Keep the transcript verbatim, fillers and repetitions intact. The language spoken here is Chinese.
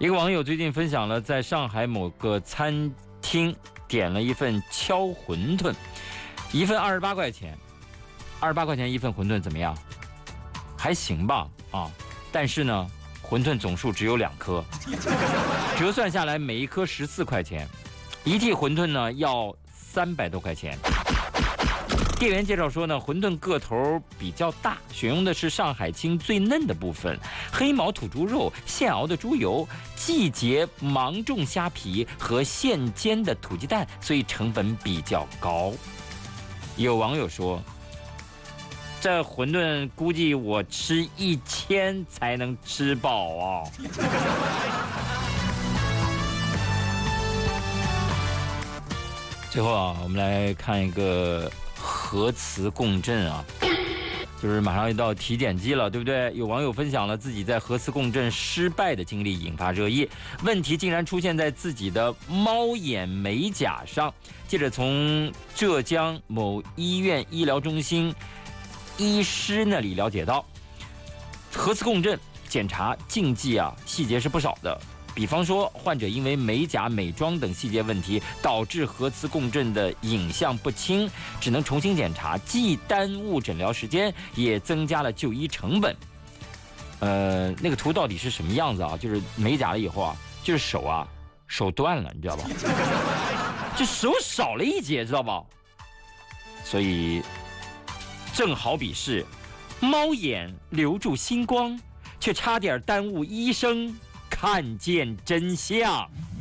一个网友最近分享了在上海某个餐厅点了一份敲馄饨，一份二十八块钱，二十八块钱一份馄饨怎么样？还行吧啊，但是呢，馄饨总数只有两颗，折算下来每一颗十四块钱，一屉馄饨呢要三百多块钱。店员介绍说呢，馄饨个头比较大，选用的是上海青最嫩的部分，黑毛土猪肉、现熬的猪油、季节芒种虾皮和现煎的土鸡蛋，所以成本比较高。有网友说，这馄饨估计我吃一千才能吃饱啊！最后啊，我们来看一个核磁共振啊，就是马上要到体检季了，对不对？有网友分享了自己在核磁共振失败的经历，引发热议。问题竟然出现在自己的猫眼美甲上。记者从浙江某医院医疗中心医师那里了解到，核磁共振检查禁忌啊，细节是不少的。比方说，患者因为美甲、美妆等细节问题，导致核磁共振的影像不清，只能重新检查，既耽误诊疗时间，也增加了就医成本。呃，那个图到底是什么样子啊？就是美甲了以后啊，就是手啊，手断了，你知道吧？就手少了一截，知道吧？所以，正好比是猫眼留住星光，却差点耽误医生看见真相。